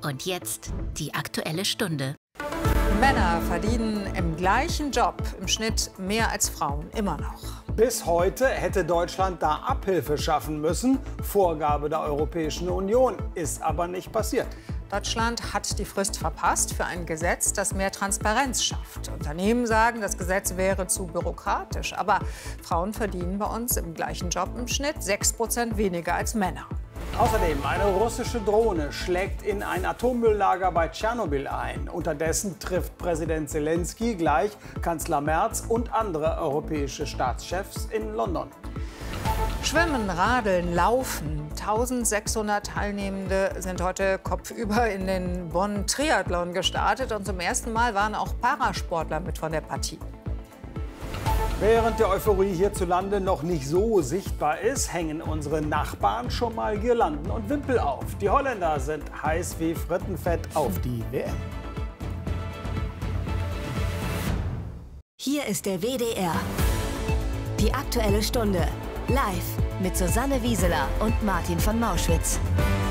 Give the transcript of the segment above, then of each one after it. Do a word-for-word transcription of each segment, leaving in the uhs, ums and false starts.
Und jetzt die Aktuelle Stunde. Männer verdienen im gleichen Job im Schnitt mehr als Frauen, immer noch. Bis heute hätte Deutschland da Abhilfe schaffen müssen. Vorgabe der Europäischen Union, ist aber nicht passiert. Deutschland hat die Frist verpasst für ein Gesetz, das mehr Transparenz schafft. Unternehmen sagen, das Gesetz wäre zu bürokratisch. Aber Frauen verdienen bei uns im gleichen Job im Schnitt sechs Prozent weniger als Männer. Außerdem, eine russische Drohne schlägt in ein Atommülllager bei Tschernobyl ein. Unterdessen trifft Präsident Zelensky gleich Kanzler Merz und andere europäische Staatschefs in London. Schwimmen, Radeln, Laufen. eintausendsechshundert Teilnehmende sind heute kopfüber in den Bonn-Triathlon gestartet. Und zum ersten Mal waren auch Parasportler mit von der Partie. Während der Euphorie hierzulande noch nicht so sichtbar ist, hängen unsere Nachbarn schon mal Girlanden und Wimpel auf. Die Holländer sind heiß wie Frittenfett auf die W M. Hier ist der W D R. Die Aktuelle Stunde. Live mit Susanne Wieseler und Martin von Mauschwitz.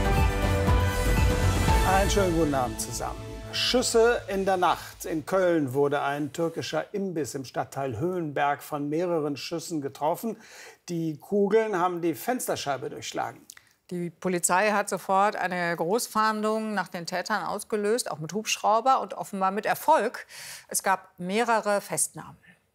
Einen schönen guten Abend zusammen. Schüsse in der Nacht. In Köln wurde ein türkischer Imbiss im Stadtteil Höhenberg von mehreren Schüssen getroffen. Die Kugeln haben die Fensterscheibe durchschlagen. Die Polizei hat sofort eine Großfahndung nach den Tätern ausgelöst, auch mit Hubschrauber und offenbar mit Erfolg. Es gab mehrere Festnahmen.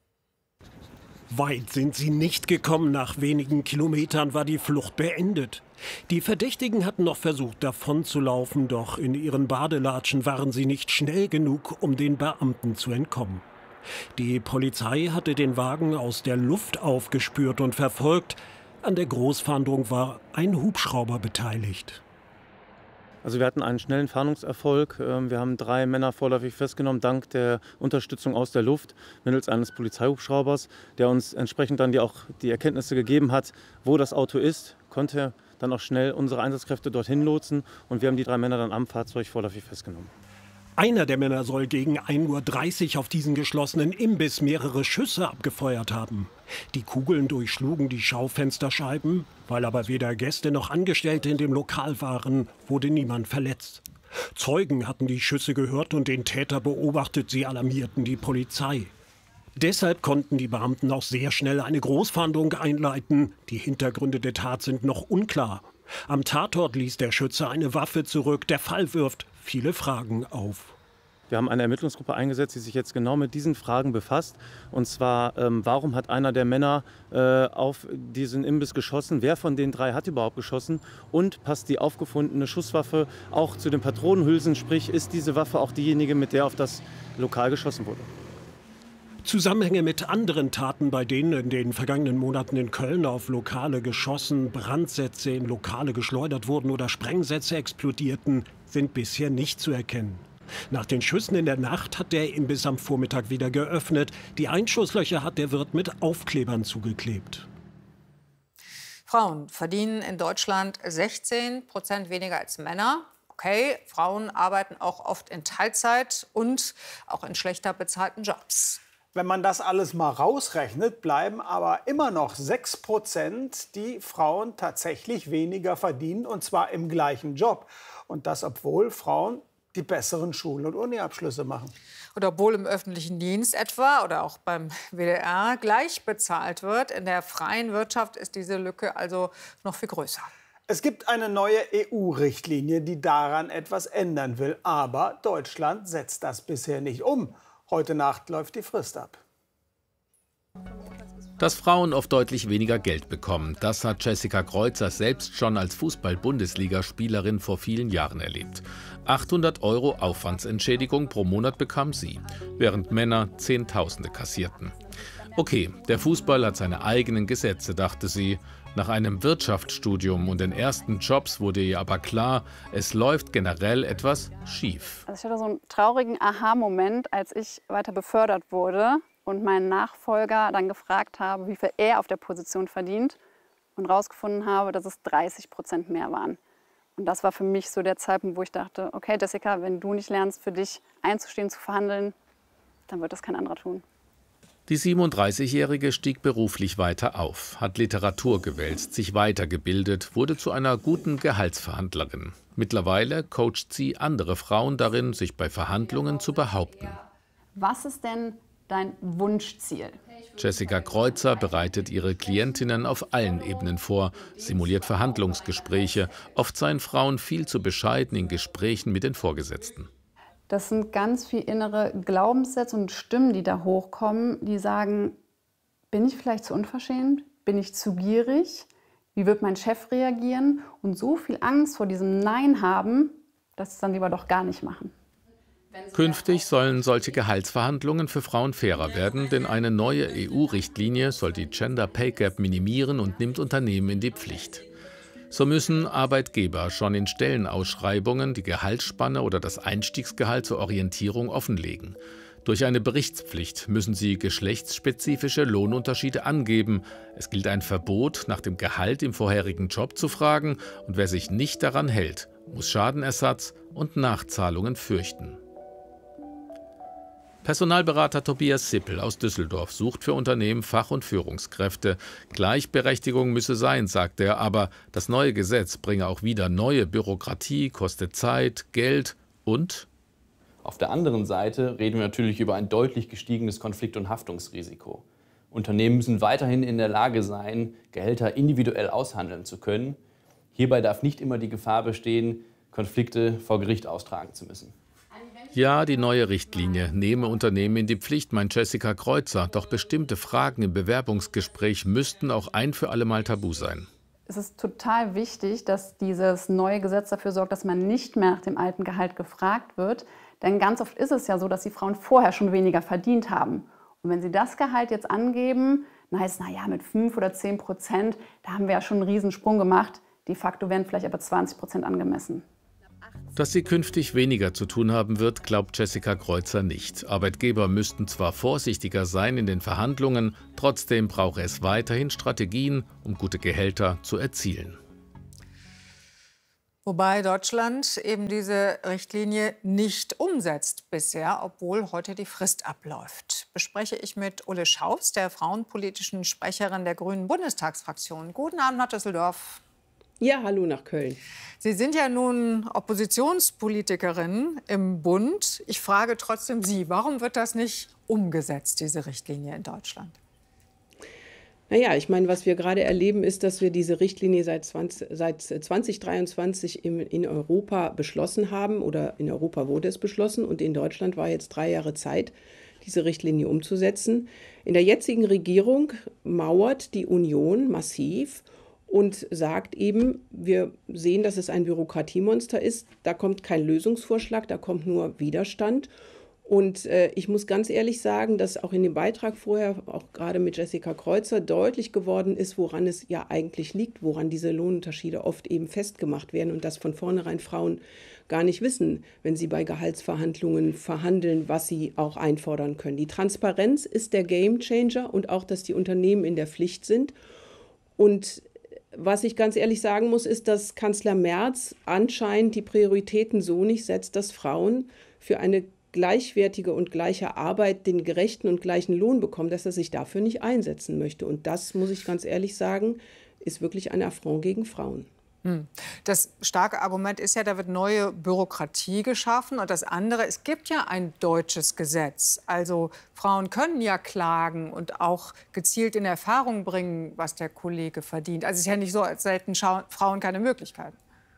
Weit sind sie nicht gekommen. Nach wenigen Kilometern war die Flucht beendet. Die Verdächtigen hatten noch versucht, davonzulaufen, doch in ihren Badelatschen waren sie nicht schnell genug, um den Beamten zu entkommen. Die Polizei hatte den Wagen aus der Luft aufgespürt und verfolgt. An der Großfahndung war ein Hubschrauber beteiligt. Also wir hatten einen schnellen Fahndungserfolg. Wir haben drei Männer vorläufig festgenommen, dank der Unterstützung aus der Luft mittels eines Polizeihubschraubers, der uns entsprechend dann die auch die Erkenntnisse gegeben hat, wo das Auto ist, konnte dann auch schnell unsere Einsatzkräfte dorthin lotsen und wir haben die drei Männer dann am Fahrzeug vorläufig festgenommen. Einer der Männer soll gegen ein Uhr dreißig auf diesen geschlossenen Imbiss mehrere Schüsse abgefeuert haben. Die Kugeln durchschlugen die Schaufensterscheiben. Weil aber weder Gäste noch Angestellte in dem Lokal waren, wurde niemand verletzt. Zeugen hatten die Schüsse gehört und den Täter beobachtet. Sie alarmierten die Polizei. Deshalb konnten die Beamten auch sehr schnell eine Großfahndung einleiten. Die Hintergründe der Tat sind noch unklar. Am Tatort ließ der Schütze eine Waffe zurück. Der Fall wirft viele Fragen auf. Wir haben eine Ermittlungsgruppe eingesetzt, die sich jetzt genau mit diesen Fragen befasst. Und zwar, ähm, warum hat einer der Männer äh, auf diesen Imbiss geschossen? Wer von den drei hat überhaupt geschossen? Und passt die aufgefundene Schusswaffe auch zu den Patronenhülsen? Sprich, ist diese Waffe auch diejenige, mit der auf das Lokal geschossen wurde? Zusammenhänge mit anderen Taten, bei denen in den vergangenen Monaten in Köln auf Lokale geschossen, Brandsätze in Lokale geschleudert wurden oder Sprengsätze explodierten, sind bisher nicht zu erkennen. Nach den Schüssen in der Nacht hat der Imbiss am Vormittag wieder geöffnet. Die Einschusslöcher hat der Wirt mit Aufklebern zugeklebt. Frauen verdienen in Deutschland sechzehn Prozent weniger als Männer. Okay, Frauen arbeiten auch oft in Teilzeit und auch in schlechter bezahlten Jobs. Wenn man das alles mal rausrechnet, bleiben aber immer noch sechs Prozent, die Frauen tatsächlich weniger verdienen, und zwar im gleichen Job. Und das, obwohl Frauen die besseren Schul- und Uniabschlüsse machen. Oder obwohl im öffentlichen Dienst etwa oder auch beim W D R gleich bezahlt wird. In der freien Wirtschaft ist diese Lücke also noch viel größer. Es gibt eine neue E U-Richtlinie, die daran etwas ändern will. Aber Deutschland setzt das bisher nicht um. Heute Nacht läuft die Frist ab. Dass Frauen oft deutlich weniger Geld bekommen, das hat Jessica Kreuzer selbst schon als Fußball-Bundesligaspielerin vor vielen Jahren erlebt. achthundert Euro Aufwandsentschädigung pro Monat bekam sie, während Männer Zehntausende kassierten. Okay, der Fußball hat seine eigenen Gesetze, dachte sie. Nach einem Wirtschaftsstudium und den ersten Jobs wurde ihr aber klar, es läuft generell etwas schief. Also ich hatte so einen traurigen Aha-Moment, als ich weiter befördert wurde und meinen Nachfolger dann gefragt habe, wie viel er auf der Position verdient und herausgefunden habe, dass es dreißig Prozent mehr waren. Und das war für mich so der Zeitpunkt, wo ich dachte, okay Jessica, wenn du nicht lernst, für dich einzustehen, zu verhandeln, dann wird das kein anderer tun. Die siebenunddreißigjährige stieg beruflich weiter auf, hat Literatur gewälzt, sich weitergebildet, wurde zu einer guten Gehaltsverhandlerin. Mittlerweile coacht sie andere Frauen darin, sich bei Verhandlungen zu behaupten. Was ist denn dein Wunschziel? Jessica Kreuzer bereitet ihre Klientinnen auf allen Ebenen vor, simuliert Verhandlungsgespräche. Oft seien Frauen viel zu bescheiden in Gesprächen mit den Vorgesetzten. Das sind ganz viele innere Glaubenssätze und Stimmen, die da hochkommen, die sagen, bin ich vielleicht zu unverschämt? Bin ich zu gierig? Wie wird mein Chef reagieren? Und so viel Angst vor diesem Nein haben, dass sie es dann lieber doch gar nicht machen. Künftig sollen solche Gehaltsverhandlungen für Frauen fairer werden, denn eine neue E U-Richtlinie soll die Gender Pay Gap minimieren und nimmt Unternehmen in die Pflicht. So müssen Arbeitgeber schon in Stellenausschreibungen die Gehaltsspanne oder das Einstiegsgehalt zur Orientierung offenlegen. Durch eine Berichtspflicht müssen sie geschlechtsspezifische Lohnunterschiede angeben. Es gilt ein Verbot, nach dem Gehalt im vorherigen Job zu fragen, und wer sich nicht daran hält, muss Schadenersatz und Nachzahlungen fürchten. Personalberater Tobias Sippel aus Düsseldorf sucht für Unternehmen Fach- und Führungskräfte. Gleichberechtigung müsse sein, sagt er, aber das neue Gesetz bringe auch wieder neue Bürokratie, koste Zeit, Geld und... Auf der anderen Seite reden wir natürlich über ein deutlich gestiegenes Konflikt- und Haftungsrisiko. Unternehmen müssen weiterhin in der Lage sein, Gehälter individuell aushandeln zu können. Hierbei darf nicht immer die Gefahr bestehen, Konflikte vor Gericht austragen zu müssen. Ja, die neue Richtlinie nehme Unternehmen in die Pflicht, meint Jessica Kreuzer. Doch bestimmte Fragen im Bewerbungsgespräch müssten auch ein für alle Mal tabu sein. Es ist total wichtig, dass dieses neue Gesetz dafür sorgt, dass man nicht mehr nach dem alten Gehalt gefragt wird. Denn ganz oft ist es ja so, dass die Frauen vorher schon weniger verdient haben. Und wenn sie das Gehalt jetzt angeben, dann heißt es, naja, mit fünf oder zehn Prozent, da haben wir ja schon einen Riesensprung gemacht. De facto werden vielleicht aber zwanzig Prozent angemessen. Dass sie künftig weniger zu tun haben wird, glaubt Jessica Kreuzer nicht. Arbeitgeber müssten zwar vorsichtiger sein in den Verhandlungen, trotzdem brauche es weiterhin Strategien, um gute Gehälter zu erzielen. Wobei Deutschland eben diese Richtlinie nicht umsetzt bisher, obwohl heute die Frist abläuft. Bespreche ich mit Ulle Schaus, der frauenpolitischen Sprecherin der Grünen Bundestagsfraktion. Guten Abend nach Düsseldorf. Ja, hallo nach Köln. Sie sind ja nun Oppositionspolitikerin im Bund. Ich frage trotzdem Sie, warum wird das nicht umgesetzt, diese Richtlinie in Deutschland? Naja, ich meine, was wir gerade erleben, ist, dass wir diese Richtlinie seit, zwanzig, seit zwanzig dreiundzwanzig in, in Europa beschlossen haben. Oder in Europa wurde es beschlossen und in Deutschland war jetzt drei Jahre Zeit, diese Richtlinie umzusetzen. In der jetzigen Regierung mauert die Union massiv und sagt eben, wir sehen, dass es ein Bürokratiemonster ist. Da kommt kein Lösungsvorschlag, da kommt nur Widerstand. Und äh, ich muss ganz ehrlich sagen, dass auch in dem Beitrag vorher, auch gerade mit Jessica Kreuzer, deutlich geworden ist, woran es ja eigentlich liegt, woran diese Lohnunterschiede oft eben festgemacht werden und dass von vornherein Frauen gar nicht wissen, wenn sie bei Gehaltsverhandlungen verhandeln, was sie auch einfordern können. Die Transparenz ist der Gamechanger und auch, dass die Unternehmen in der Pflicht sind. Und was ich ganz ehrlich sagen muss, ist, dass Kanzler Merz anscheinend die Prioritäten so nicht setzt, dass Frauen für eine gleichwertige und gleiche Arbeit den gerechten und gleichen Lohn bekommen, dass er sich dafür nicht einsetzen möchte. Und das, muss ich ganz ehrlich sagen, ist wirklich ein Affront gegen Frauen. Das starke Argument ist ja, da wird neue Bürokratie geschaffen. Und das andere, es gibt ja ein deutsches Gesetz. Also Frauen können ja klagen und auch gezielt in Erfahrung bringen, was der Kollege verdient. Also es ist ja nicht so, als hätten Frauen keine Möglichkeiten.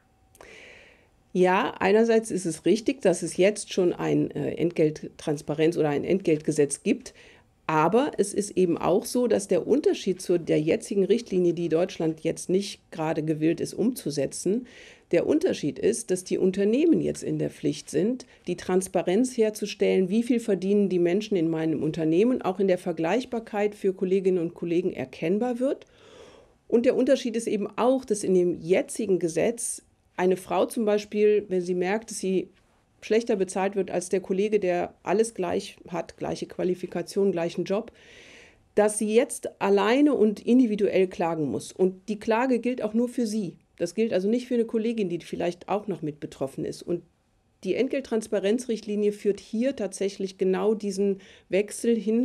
Ja, einerseits ist es richtig, dass es jetzt schon ein Entgelttransparenz oder ein Entgeltgesetz gibt. Aber es ist eben auch so, dass der Unterschied zu der jetzigen Richtlinie, die Deutschland jetzt nicht gerade gewillt ist umzusetzen, der Unterschied ist, dass die Unternehmen jetzt in der Pflicht sind, die Transparenz herzustellen, wie viel verdienen die Menschen in meinem Unternehmen, auch in der Vergleichbarkeit für Kolleginnen und Kollegen erkennbar wird. Und der Unterschied ist eben auch, dass in dem jetzigen Gesetz eine Frau zum Beispiel, wenn sie merkt, dass sie schlechter bezahlt wird als der Kollege, der alles gleich hat, gleiche Qualifikation, gleichen Job, dass sie jetzt alleine und individuell klagen muss. Und die Klage gilt auch nur für sie. Das gilt also nicht für eine Kollegin, die vielleicht auch noch mit betroffen ist. Und die Entgelttransparenzrichtlinie führt hier tatsächlich genau diesen Wechsel hin,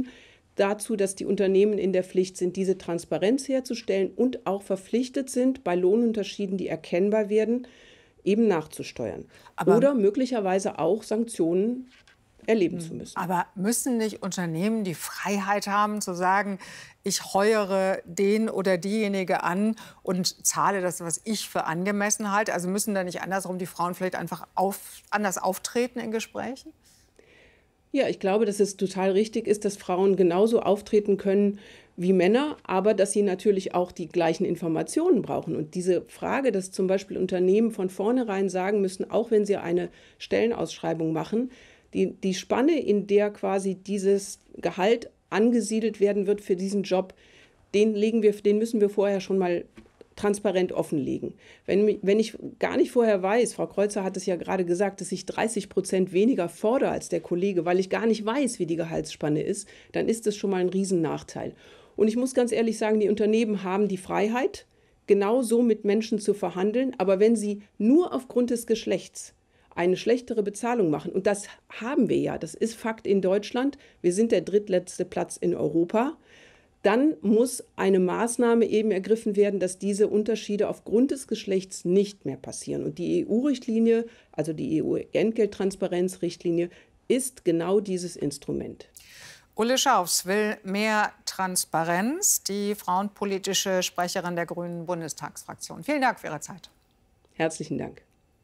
dazu, dass die Unternehmen in der Pflicht sind, diese Transparenz herzustellen und auch verpflichtet sind, bei Lohnunterschieden, die erkennbar werden, eben nachzusteuern. Aber oder möglicherweise auch Sanktionen erleben zu müssen. Aber müssen nicht Unternehmen die Freiheit haben, zu sagen, ich heuere den oder diejenige an und zahle das, was ich für angemessen halte? Also müssen da nicht andersrum die Frauen vielleicht einfach auf, anders auftreten in Gesprächen? Ja, ich glaube, dass es total richtig ist, dass Frauen genauso auftreten können wie Männer, aber dass sie natürlich auch die gleichen Informationen brauchen. Und diese Frage, dass zum Beispiel Unternehmen von vornherein sagen müssen, auch wenn sie eine Stellenausschreibung machen, die, die Spanne, in der quasi dieses Gehalt angesiedelt werden wird für diesen Job, den, legen wir, den müssen wir vorher schon mal transparent offenlegen. Wenn, wenn ich gar nicht vorher weiß, Frau Kreuzer hat es ja gerade gesagt, dass ich dreißig Prozent weniger fordere als der Kollege, weil ich gar nicht weiß, wie die Gehaltsspanne ist, dann ist das schon mal ein Riesennachteil. Und ich muss ganz ehrlich sagen, die Unternehmen haben die Freiheit, genau so mit Menschen zu verhandeln. Aber wenn sie nur aufgrund des Geschlechts eine schlechtere Bezahlung machen, und das haben wir ja, das ist Fakt in Deutschland, wir sind der drittletzte Platz in Europa, dann muss eine Maßnahme eben ergriffen werden, dass diese Unterschiede aufgrund des Geschlechts nicht mehr passieren. Und die E U-Richtlinie, also die E U-Entgelttransparenzrichtlinie, ist genau dieses Instrument. Ulle Schaufs will mehr Transparenz, die frauenpolitische Sprecherin der Grünen Bundestagsfraktion. Vielen Dank für Ihre Zeit. Herzlichen Dank.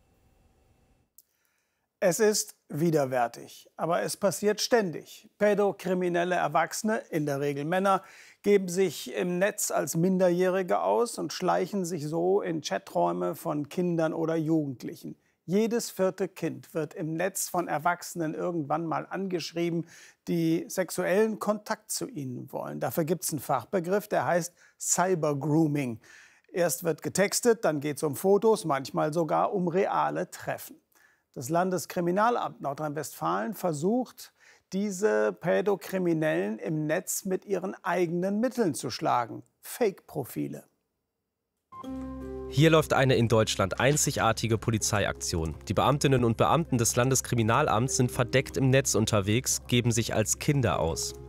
Es ist widerwärtig, aber es passiert ständig. Pädokriminelle Erwachsene, in der Regel Männer, geben sich im Netz als Minderjährige aus und schleichen sich so in Chaträume von Kindern oder Jugendlichen. Jedes vierte Kind wird im Netz von Erwachsenen irgendwann mal angeschrieben, die sexuellen Kontakt zu ihnen wollen. Dafür gibt es einen Fachbegriff, der heißt Cybergrooming. Erst wird getextet, dann geht es um Fotos, manchmal sogar um reale Treffen. Das Landeskriminalamt Nordrhein-Westfalen versucht, diese Pädokriminellen im Netz mit ihren eigenen Mitteln zu schlagen. Fake-Profile. Hier läuft eine in Deutschland einzigartige Polizeiaktion. Die Beamtinnen und Beamten des Landeskriminalamts sind verdeckt im Netz unterwegs, geben sich als Kinder aus.